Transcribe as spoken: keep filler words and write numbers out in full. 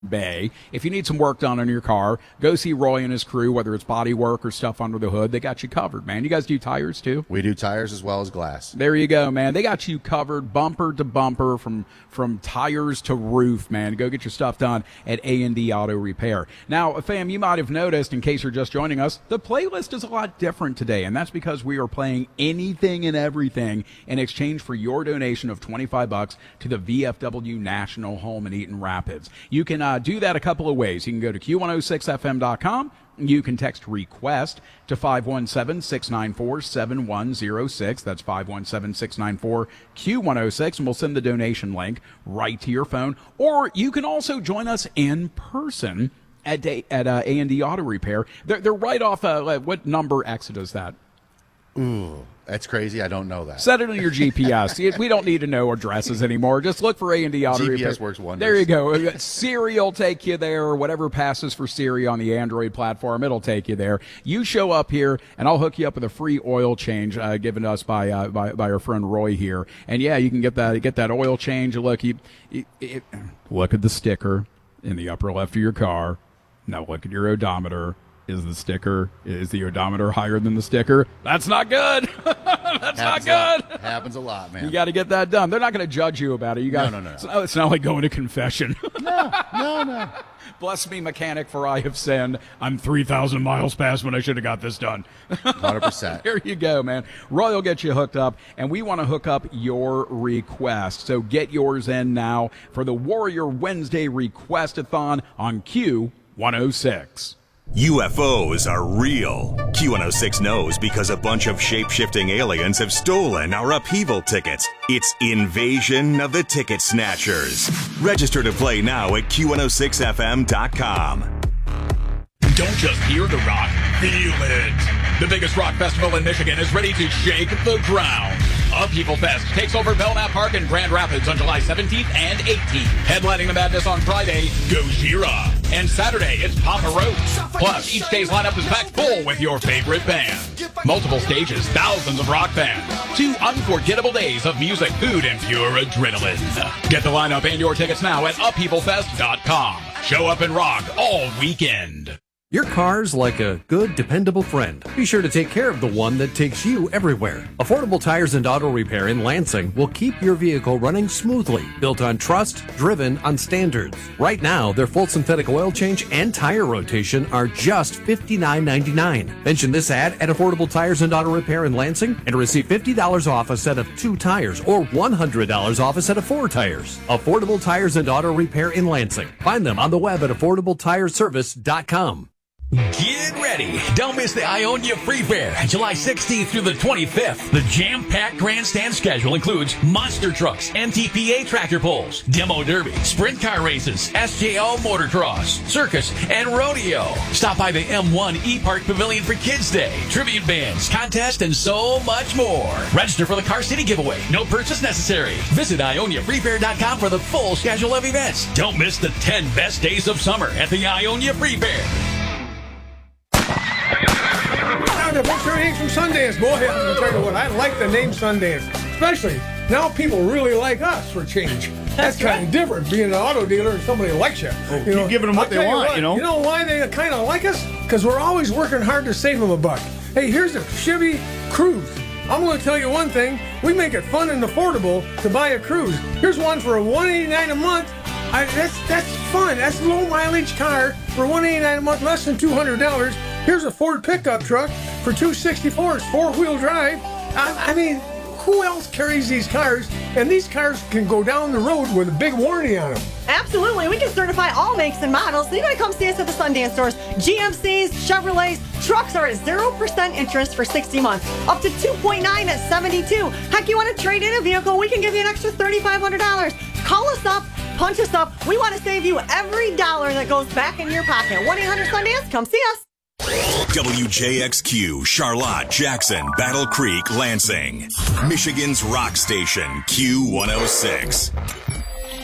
Bay. If you need some work done on your car, go see Roy and his crew, whether it's body work or stuff under the hood. They got you covered, man. You guys do tires too? We do tires as well as glass. There you go, man. They got you covered bumper to bumper, from from tires to roof, man. Go get your stuff done at A and D Auto Repair. Now, fam, you might have noticed, in case you're just joining us, the playlist is a lot different today, and that's because we are playing anything and everything in exchange for your donation of twenty-five bucks to the V F W National Home in Eaton Rapids. You can uh, do that a couple of ways. You can go to Q one oh six F M dot com. You can text REQUEST to five one seven, six nine four, seven one zero six. That's five one seven, six nine four, Q one oh six, and we'll send the donation link right to your phone. Or you can also join us in person at, day, at uh, A and D Auto Repair. They're, they're right off, uh, what number exit is that? Ooh, that's crazy. I don't know that. Set it on your G P S. We don't need to know addresses anymore. Just look for A and D Auto Repair. G P S works wonders. There you go. Siri will take you there, or whatever passes for Siri on the Android platform, it'll take you there. You show up here, and I'll hook you up with a free oil change uh, given to us by, uh, by by our friend Roy here. And yeah, you can get that get that oil change. Look, you, you, you look at the sticker in the upper left of your car. Now look at your odometer. Is the sticker, is the odometer higher than the sticker? That's not good. That's Happens not good. A, happens a lot, man. You got to get that done. They're not going to judge you about it. You got no, no, no. It's not, it's not like going to confession. No, no, no. Bless me, mechanic, for I have sinned. I'm three thousand miles past when I should have got this done. one hundred percent. There you go, man. Roy will get you hooked up, and we want to hook up your request. So get yours in now for the Warrior Wednesday Request-a-thon on Q one oh six. U F Os are real. Q one oh six knows because a bunch of shape-shifting aliens have stolen our upheaval tickets. It's Invasion of the Ticket Snatchers. Register to play now at Q one oh six F M dot com. Don't just hear the rock, feel it. The biggest rock festival in Michigan is ready to shake the ground. Upheaval Fest takes over Belknap Park in Grand Rapids on July seventeenth and eighteenth. Headlining the madness on Friday, Gojira. And Saturday, it's Papa Roach. Plus, each day's lineup is packed full with your favorite band. Multiple stages, thousands of rock bands. Two unforgettable days of music, food, and pure adrenaline. Get the lineup and your tickets now at upheaval fest dot com. Show up and rock all weekend. Your car's like a good, dependable friend. Be sure to take care of the one that takes you everywhere. Affordable Tires and Auto Repair in Lansing will keep your vehicle running smoothly, built on trust, driven on standards. Right now, their full synthetic oil change and tire rotation are just fifty-nine ninety-nine. Mention this ad at Affordable Tires and Auto Repair in Lansing and receive fifty dollars off a set of two tires or one hundred dollars off a set of four tires. Affordable Tires and Auto Repair in Lansing. Find them on the web at affordable tire service dot com. Get ready. Don't miss the Ionia Free Fair, July sixteenth through the twenty-fifth. The jam-packed grandstand schedule includes monster trucks, N T P A tractor pulls, demo derby, sprint car races, S J O motocross, circus, and rodeo. Stop by the M one E-Park Pavilion for Kids Day, tribute bands, contest, and so much more. Register for the Car City giveaway. No purchase necessary. Visit Ionia Free Fair dot com for the full schedule of events. Don't miss the ten best days of summer at the Ionia Free Fair. The picture ain't from Sundance, boy. I'm gonna tell you what, I like the name Sundance, especially now. People really like us for change. That's, That's kind right. of different, being an auto dealer and somebody likes you. Well, you know, giving them what they want, you, what, you know. You know why they kind of like us? Because we're always working hard to save them a buck. Hey, here's a Chevy Cruze. I'm going to tell you one thing: we make it fun and affordable to buy a Cruze. Here's one for one eighty-nine a month. I, that's that's fun. That's a low mileage car for one eighty-nine a month, less than two hundred dollars. Here's a Ford pickup truck for two sixty-four. It's four-wheel drive. I, I mean, who else carries these cars? And these cars can go down the road with a big warranty on them. Absolutely. We can certify all makes and models. So you got to come see us at the Sundance stores. G M Cs, Chevrolets, trucks are at zero percent interest for sixty months, up to two point nine at seventy-two. Heck, you want to trade in a vehicle? We can give you an extra three thousand five hundred dollars. Call us up. Punch us up. We want to save you every dollar that goes back in your pocket. one eight hundred Sundance. Come see us. W J X Q, Charlotte, Jackson, Battle Creek, Lansing. Michigan's rock station, Q one oh six.